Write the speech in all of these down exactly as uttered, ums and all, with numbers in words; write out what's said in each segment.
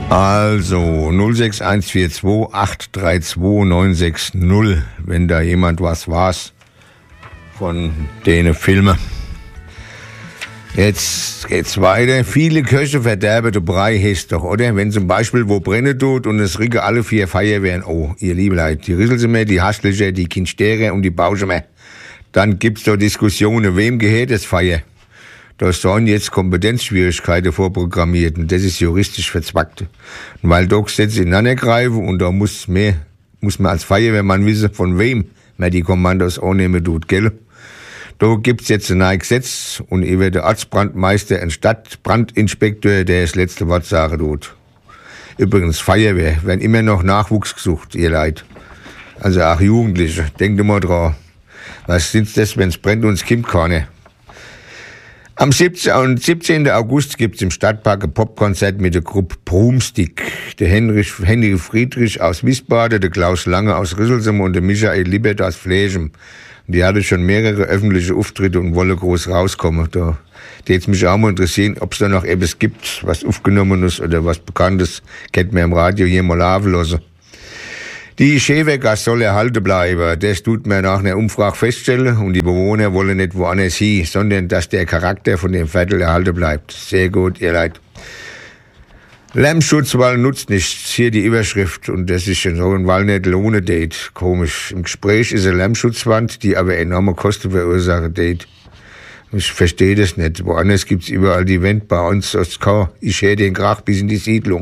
Also null sechs eins vier zwei acht drei zwei neun sechs null, wenn da jemand was weiß von denen Filmen. Jetzt geht's weiter. Viele Köche verderben den Brei, heißt doch, oder? Wenn zum Beispiel wo brennen tut und es riechen alle vier Feuerwehren, oh, ihr liebe Leute, die Rüsselsemer, die Haslicher, die Kinsterer und die Bauschemer. Dann gibt's doch Diskussionen, wem gehört das Feuer? Da sollen jetzt Kompetenzschwierigkeiten vorprogrammiert und das ist juristisch verzwackt. Und weil da Gesetze ineinander greifen und da muss mehr, muss man als Feuerwehrmann wissen, von wem man die Kommandos annehmen tut, gell? Da gibt's jetzt ein neues Gesetz und ich werde der Ortsbrandmeister, ein Stadtbrandinspektor, der das letzte Wort sagen tut. Übrigens, Feuerwehr, werden immer noch Nachwuchs gesucht, ihr Leid. Also auch Jugendliche, denkt immer dran. Was sind's das, wenn's brennt und es kommt keiner? Am siebzehnten August gibt's im Stadtpark ein Popkonzert mit der Gruppe Broomstick. Der Henrich, Henry Friedrich aus Wiesbaden, der Klaus Lange aus Rüsselsheim und der Michael Liebert aus Fleschem. Die hatte schon mehrere öffentliche Auftritte und wolle groß rauskommen. Da tät's mich auch mal interessieren, ob's da noch etwas gibt, was aufgenommen ist oder was Bekanntes, kennt man im Radio hier mal laufen lassen. Die Schäfergasse soll erhalten bleiben. Das tut man nach einer Umfrage feststellen und die Bewohner wollen nicht woanders hin, sondern dass der Charakter von dem Viertel erhalten bleibt. Sehr gut, ihr Leid. Lärmschutzwall nutzt nichts. Hier die Überschrift und das ist schon so ein Wall nicht lohne Date. Komisch. Im Gespräch ist eine Lärmschutzwand, die aber enorme Kosten verursacht. Date. Ich verstehe das nicht. Woanders gibt's überall die Wände, bei uns ist kein. Ich höre den Krach bis in die Siedlung.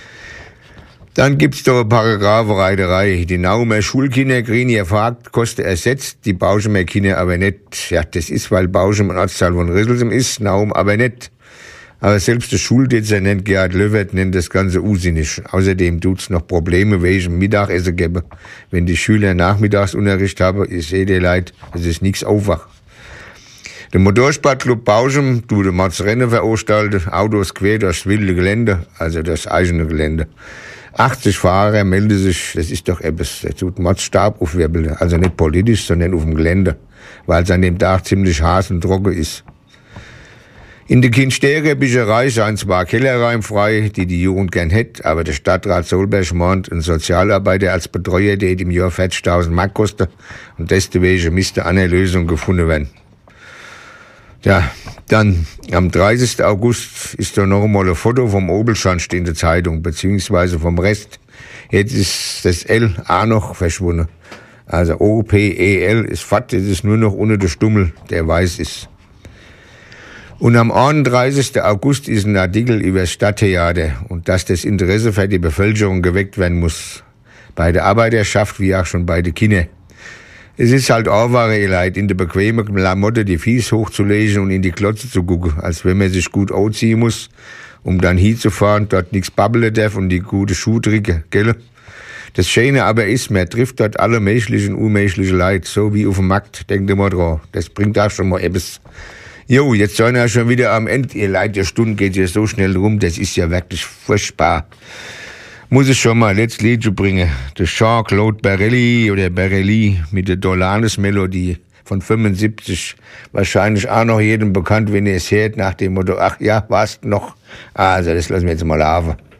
Dann gibt's da eine Paragraphenreiterei. Die Naumer Schulkinder kriegen ihr Fahrtkosten ersetzt, die Bauschemer Kinder aber nicht. Ja, das ist, weil Bauschem ein Ortsteil von Rüsselsheim ist, Naum aber nicht. Aber selbst der Schuldezernent Gerhard Löwert nennt das Ganze unsinnig. Außerdem tut's noch Probleme wegen Mittagessen geben. Wenn die Schüler Nachmittagsunterricht haben, ich sehe dir leid, es ist nichts aufwach. Der Motorsportclub Bauschem tut den Mordsrennen veranstalten, Autos quer durchs wilde Gelände, also das eigene Gelände. achtzig Fahrer melden sich, das ist doch etwas, das tut Mordstab aufwirbeln, also nicht politisch, sondern auf dem Gelände, weil es an dem Tag ziemlich heiß und trocken ist. In der Kinsterer Bücherei seien zwar Kellerräume frei, die die Jugend gern hätte, aber der Stadtrat Solberg meint, ein Sozialarbeiter als Betreuer, der im Jahr vierzigtausend Mark kostet und deswegen müsste eine Lösung gefunden werden. Ja, dann am dreißigsten August ist da noch einmal ein Foto vom Obelschanst in der Zeitung, beziehungsweise vom Rest. Jetzt ist das L auch noch verschwunden. Also O P E L ist fett, jetzt ist nur noch unter der Stummel, der weiß ist. Und am einunddreißigsten August ist ein Artikel über das Stadttheater und dass das Interesse für die Bevölkerung geweckt werden muss. Bei der Arbeiterschaft wie auch schon bei den Kindern. Es ist halt auch wahre Leid, in der bequemen Klamotte die Fies hochzulegen und in die Klotze zu gucken, als wenn man sich gut anziehen muss, um dann hinzufahren, dort nichts babbeln darf und die gute Schuhe trinken, gell? Das Schöne aber ist, man trifft dort alle menschlichen und unmenschlichen Leid, so wie auf dem Markt, denkt immer dran. Das bringt auch schon mal etwas. Jo, jetzt sollen wir schon wieder am Ende, ihr Leid, die Stunde geht ja so schnell rum, das ist ja wirklich furchtbar. Muss ich schon mal letztes Lied bringen. Der Jean-Claude Barelli oder Barelli mit der Dolanes-Melodie von fünfundsiebzig. Wahrscheinlich auch noch jedem bekannt, wenn ihr es hört, nach dem Motto, ach ja, war's noch. Also, das lassen wir jetzt mal laufen.